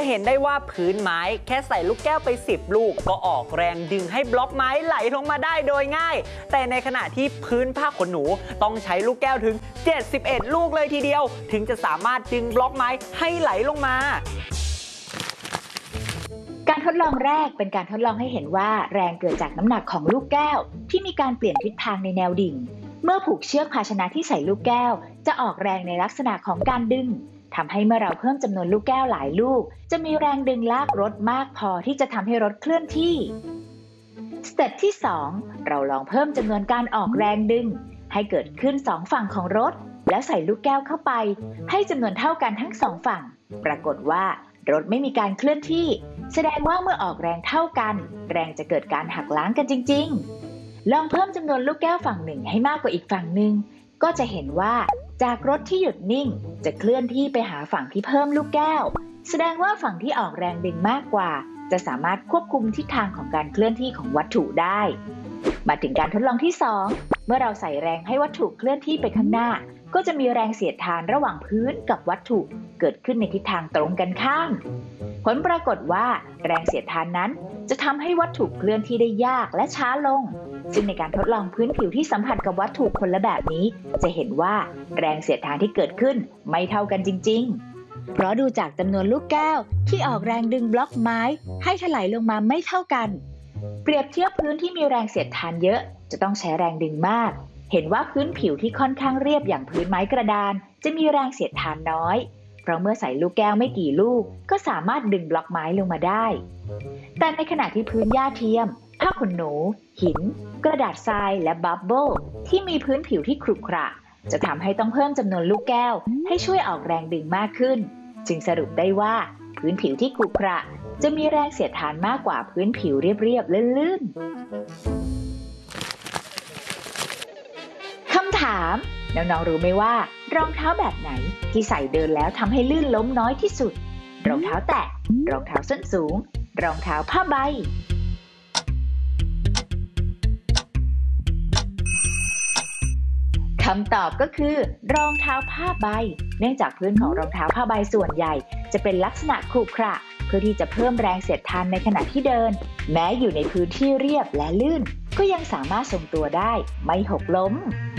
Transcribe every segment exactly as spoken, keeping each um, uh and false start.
เห็นได้ว่าพื้นไม้แค่ใส่ลูกแก้วไปสิบลูกก็ออกแรงดึงให้บล็อกไม้ไหลลงมาได้โดยง่ายแต่ในขณะที่พื้นผ้าขนหนูต้องใช้ลูกแก้วถึงเจ็ดสิบเอ็ดลูกเลยทีเดียวถึงจะสามารถดึงบล็อกไม้ให้ไหลลงมาการทดลองแรกเป็นการทดลองให้เห็นว่าแรงเกิดจากน้ำหนักของลูกแก้วที่มีการเปลี่ยนทิศทางในแนวดิ่งเมื่อผูกเชือกภาชนะที่ใส่ลูกแก้วจะออกแรงในลักษณะของการดึงทำให้เมื่อเราเพิ่มจำนวนลูกแก้วหลายลูกจะมีแรงดึงลากรถมากพอที่จะทำให้รถเคลื่อนที่สเต็ปที่สองเราลองเพิ่มจำนวนการออกแรงดึงให้เกิดขึ้นสองฝั่งของรถแล้วใส่ลูกแก้วเข้าไปให้จำนวนเท่ากันทั้งสองฝั่งปรากฏว่ารถไม่มีการเคลื่อนที่แสดงว่าเมื่อออกแรงเท่ากันแรงจะเกิดการหักล้างกันจริงๆลองเพิ่มจำนวนลูกแก้วฝั่งหนึ่งให้มากกว่าอีกฝั่งหนึ่งก็จะเห็นว่าจากรถที่หยุดนิ่งจะเคลื่อนที่ไปหาฝั่งที่เพิ่มลูกแก้วแสดงว่าฝั่งที่ออกแรงดึงมากกว่าจะสามารถควบคุมทิศทางของการเคลื่อนที่ของวัตถุได้มาถึงการทดลองที่สองเมื่อเราใส่แรงให้วัตถุเคลื่อนที่ไปข้างหน้าก็จะมีแรงเสียดทานระหว่างพื้นกับวัตถุเกิดขึ้นในทิศทางตรงกันข้ามผลปรากฏว่าแรงเสียดทานนั้นจะทำให้วัตถุเคลื่อนที่ได้ยากและช้าลงซึ่งในการทดลองพื้นผิวที่สัมผัสกับวัตถุคนละแบบนี้จะเห็นว่าแรงเสียดทานที่เกิดขึ้นไม่เท่ากันจริงๆเพราะดูจากจำนวนลูกแก้วที่ออกแรงดึงบล็อกไม้ให้ถลายลงมาไม่เท่ากันเปรียบเทียบพื้นที่มีแรงเสียดทานเยอะจะต้องใช้แรงดึงมากเห็นว่าพื้นผิวที่ค่อนข้างเรียบอย่างพื้นไม้กระดานจะมีแรงเสียดทานน้อยเพราะเมื่อใส่ลูกแก้วไม่กี่ลูกก็สามารถดึงบล็อกไม้ลงมาได้แต่ในขณะที่พื้นหญ้าเทียมผ้าขนหนูหินกระดาษทรายและบับเบิลที่มีพื้นผิวที่ขรุขระจะทำให้ต้องเพิ่มจำนวนลูกแก้วให้ช่วยออกแรงดึงมากขึ้นจึงสรุปได้ว่าพื้นผิวที่ขรุขระจะมีแรงเสียดทานมากกว่าพื้นผิวเรียบๆลื่นๆคำถามน้องๆรู้ไหมว่ารองเท้าแบบไหนที่ใส่เดินแล้วทำให้ลื่นล้มน้อยที่สุดรองเท้าแตะรองเท้าส้นสูงรองเท้าผ้าใบคำตอบก็คือรองเท้าผ้าใบเนื่องจากพื้นของรองเท้าผ้าใบส่วนใหญ่จะเป็นลักษณะขรุขระเพื่อที่จะเพิ่มแรงเสียดทานในขณะที่เดินแม้อยู่ในพื้นที่เรียบและลื่นก็ยังสามารถทรงตัวได้ไม่หกล้ม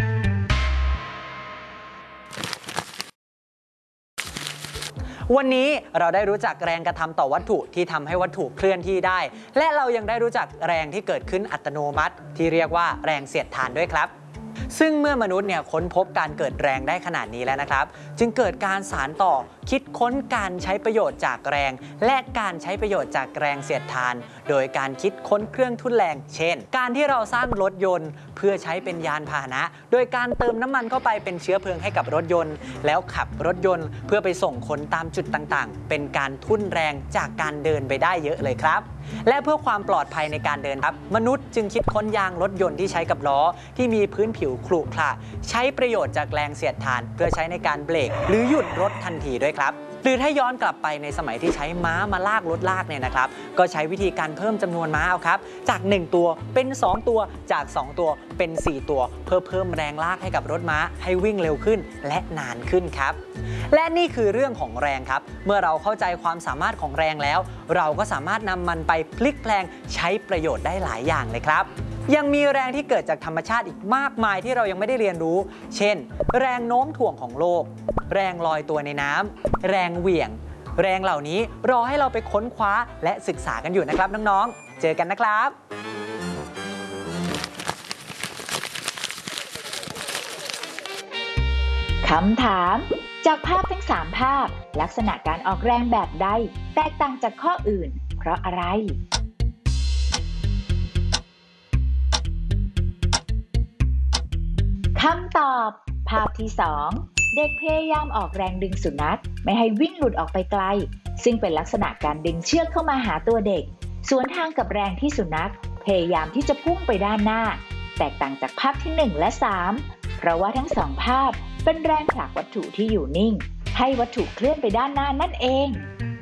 วันนี้เราได้รู้จักแรงกระทำต่อวัตถุที่ทำให้วัตถุเคลื่อนที่ได้และเรายังได้รู้จักแรงที่เกิดขึ้นอัตโนมัติที่เรียกว่าแรงเสียดทานด้วยครับซึ่งเมื่อมนุษย์เนี่ยค้นพบการเกิดแรงได้ขนาดนี้แล้วนะครับจึงเกิดการสานต่อคิดค้นการใช้ประโยชน์จากแรงและการใช้ประโยชน์จากแรงเสียดทานโดยการคิดค้นเครื่องทุ่นแรงเช่นการที่เราสร้างรถยนต์เพื่อใช้เป็นยานพาหนะโดยการเติมน้ำมันเข้าไปเป็นเชื้อเพลิงให้กับรถยนต์แล้วขับรถยนต์เพื่อไปส่งคนตามจุดต่างๆเป็นการทุ่นแรงจากการเดินไปได้เยอะเลยครับและเพื่อความปลอดภัยในการเดินครับมนุษย์จึงคิดค้นยางรถยนต์ที่ใช้กับล้อที่มีพื้นผิวขรุขระใช้ประโยชน์จากแรงเสียดทานเพื่อใช้ในการเบรกหรือหยุดรถทันทีด้วยครับหรือถ้าย้อนกลับไปในสมัยที่ใช้ม้ามาลากรถลากเนี่ยนะครับก็ใช้วิธีการเพิ่มจำนวนม้าเอาครับจากหนึ่งตัวเป็นสองตัวจากสองตัวเป็นสี่ตัวเพื่อเพิ่มแรงลากให้กับรถม้าให้วิ่งเร็วขึ้นและนานขึ้นครับและนี่คือเรื่องของแรงครับเมื่อเราเข้าใจความสามารถของแรงแล้วเราก็สามารถนำมันไปพลิกแปลงใช้ประโยชน์ได้หลายอย่างเลยครับยังมีแรงที่เกิดจากธรรมชาติอีกมากมายที่เรายังไม่ได้เรียนรู้เช่นแรงโน้มถ่วงของโลกแรงลอยตัวในน้ำแรงเหวี่ยงแรงเหล่านี้รอให้เราไปค้นคว้าและศึกษากันอยู่นะครับน้องๆเจอกันนะครับคำถามจากภาพทั้งสามภาพลักษณะการออกแรงแบบใดแตกต่างจากข้ออื่นเพราะอะไรคำตอบภาพที่สองเด็กพยายามออกแรงดึงสุนัขไม่ให้วิ่งหลุดออกไปไกลซึ่งเป็นลักษณะการดึงเชือกเข้ามาหาตัวเด็กสวนทางกับแรงที่สุนัขพยายามที่จะพุ่งไปด้านหน้าแตกต่างจากภาพที่หนึ่งและสามเพราะว่าทั้งสองภาพเป็นแรงผลักวัตถุที่อยู่นิ่งให้วัตถุเคลื่อนไปด้านหน้านั่นเอง